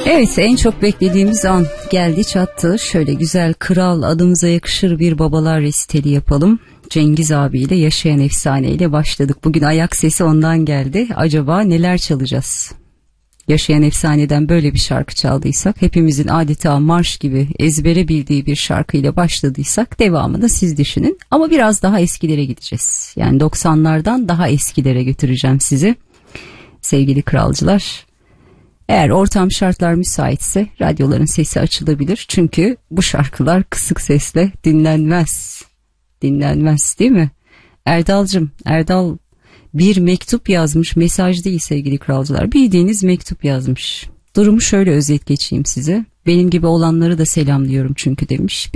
Evet, en çok beklediğimiz an geldi çattı. Şöyle güzel, kral, adımıza yakışır bir babalar resitali yapalım. Cengiz abiyle, Yaşayan Efsane ile başladık. Bugün ayak sesi ondan geldi. Acaba neler çalacağız? Yaşayan Efsane'den böyle bir şarkı çaldıysak, hepimizin adeta marş gibi ezbere bildiği bir şarkıyla başladıysak, devamını siz düşünün. Ama biraz daha eskilere gideceğiz. Yani 90'lardan daha eskilere götüreceğim sizi. Sevgili kralcılar, eğer ortam şartlar müsaitse radyoların sesi açılabilir. Çünkü bu şarkılar kısık sesle dinlenmez. Dinlenmez, değil mi? Erdal bir mektup yazmış, mesaj değil sevgili kralcılar. Bildiğiniz mektup yazmış. Durumu şöyle özet geçeyim size. Benim gibi olanları da selamlıyorum çünkü demiş.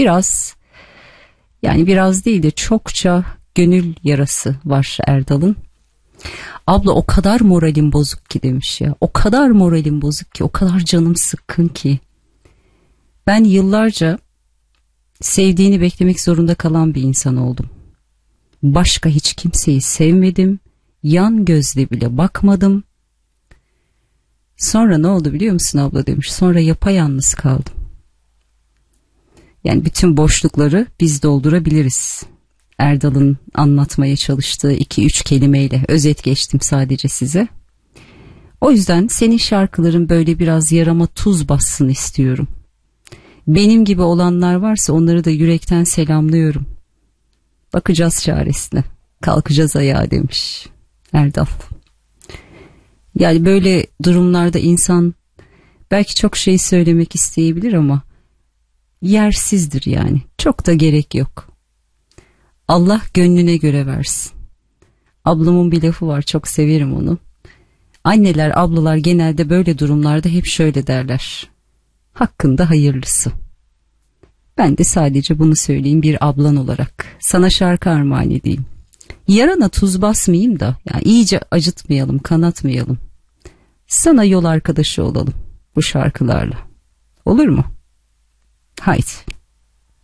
Biraz değil de çokça gönül yarası var Erdal'ın. Abla o kadar moralim bozuk ki demiş ya. O kadar moralim bozuk ki, o kadar canım sıkkın ki. Ben yıllarca sevdiğini beklemek zorunda kalan bir insan oldum. Başka hiç kimseyi sevmedim. Yan gözle bile bakmadım. Sonra ne oldu biliyor musun abla demiş. Sonra yapayalnız kaldım. Yani bütün boşlukları biz doldurabiliriz. Erdal'ın anlatmaya çalıştığı 2-3 kelimeyle özet geçtim sadece size. O yüzden senin şarkıların böyle biraz yarama tuz bassın istiyorum. Benim gibi olanlar varsa onları da yürekten selamlıyorum. Bakacağız çaresine. Kalkacağız ayağa demiş Erdal. Yani böyle durumlarda insan belki çok şey söylemek isteyebilir ama yersizdir yani. Çok da gerek yok. Allah gönlüne göre versin. Ablamın bir lafı var, çok severim onu. Anneler, ablalar genelde böyle durumlarda hep şöyle derler. Hakkında hayırlısı. Ben de sadece bunu söyleyeyim bir ablan olarak. Sana şarkı armağan edeyim. Yarana tuz basmayayım da, yani iyice acıtmayalım, kanatmayalım. Sana yol arkadaşı olalım bu şarkılarla. Olur mu? Haydi.